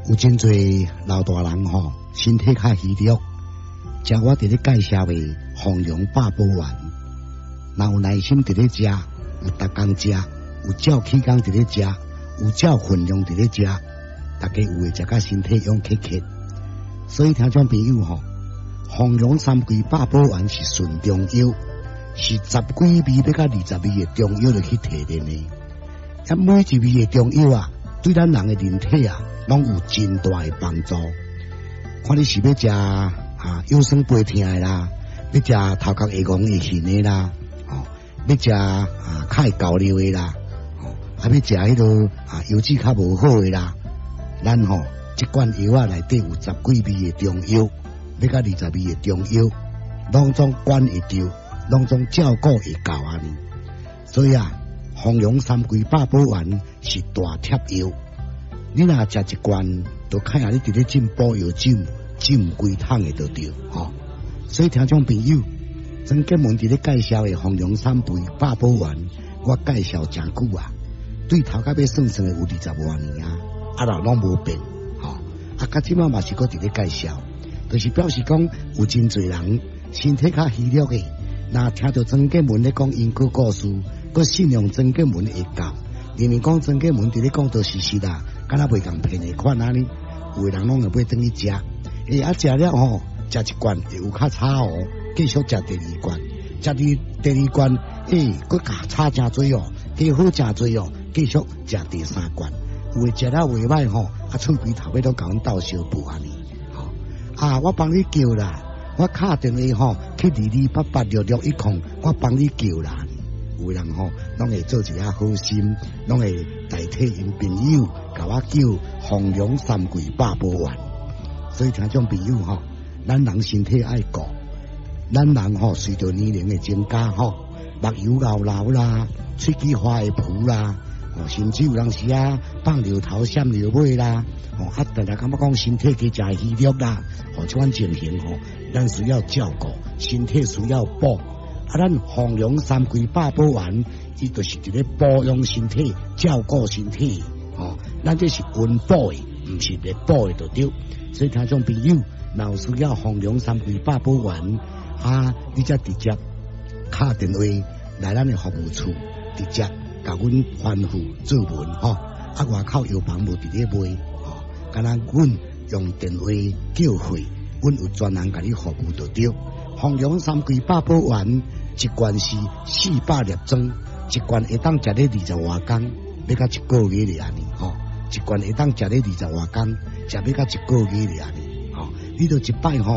有真侪老大人吼，身体较虚弱，食我伫咧介绍的丰荣百宝丸，若有耐心伫咧食，有逐工食，有照起工伫咧食，有照分量伫咧食，大家有会食甲身体勇克克。所以听众朋友吼，丰荣三桂百宝丸是纯中药，是10几味要到20味的中药就去提炼的。每一味的中药啊，对咱人的人体啊，拢有真大的帮助。看你是要食腰酸背痛的啦，要食头壳会戆会晕的啦，要食较会交流的啦，要食迄个油脂较无好的啦，咱这罐药啊内底有10几味的中药，要到20味的中药，拢总管会着，拢总照顾会到安尼。所以丰荣三桂百宝丸是大贴药，你若食一罐，就看下你伫咧进补药酒，浸规桶的就对所以听众朋友，曾建文伫咧介绍的丰荣三桂百宝丸，我介绍真久对头壳要算算的有20多年若拢无变到即马嘛是搁伫咧介绍，就是表示讲有真侪人身体较虚弱的，若听到曾建文咧讲因果故事，搁信用曾建文会教，明明讲曾建文伫咧讲道事实敢若袂共骗的款安尼，有的人拢会买转去食，食了食一罐会有较差继续食第二罐，食第二罐搁差真多加好真多继续食第3罐，有的食了袂歹厝边头尾都甲阮斗相补安尼我帮你叫啦，我敲电话去22886610，我帮你叫啦。有人拢会做一下好心，拢会代替因朋友甲我叫丰荣三桂百宝丸。所以听众朋友咱人身体爱顾，咱人随着年龄的增加目睭老啦，喙齿花会浮啦，甚至有当时放尿头闪尿尾啦，大家感觉讲身体加真虚弱啦，这款情形咱需要照顾，身体需要补。咱丰荣三桂百宝丸，伊就是伫咧保养身体、照顾身体咱这是温补的，唔是热补的就对。所以听众朋友，若有需要丰荣三桂百宝丸你则直接敲电话来咱的服务处，直接甲阮吩咐做文外口药房无伫咧卖敢若阮用电话叫货，阮有专人甲你服务就对。丰荣三桂百宝丸一罐是400粒装，一罐会当食咧20多天，要到1个月咧安尼一罐会当食咧20多天，食要到1个月咧安尼你就一摆食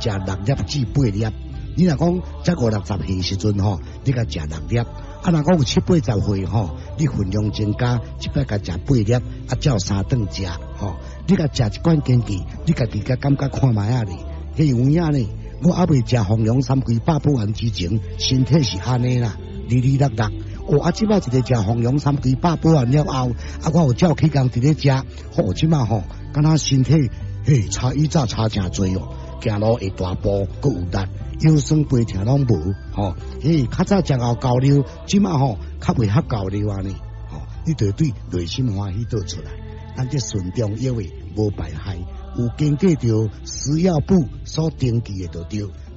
6粒至8粒。你若讲才50-60岁时阵你甲食6粒，若讲有70-80岁你分量增加，一摆甲食8粒，照3顿食你甲食一罐坚记，你家己甲感觉看卖有影呢。我未食丰荣三桂百宝丸之前，身体是安尼啦，哩哩落落。即摆一个食丰荣三桂百宝丸了后，我有照起工伫咧食，即摆敢若身体差以早差真多行路会大步，搁有力，腰酸背痛拢无较早食后交流，即摆较袂遐交流安尼你对内心欢喜倒出来，咱这顺中药的无败害。有经过着食药部所登记的就对。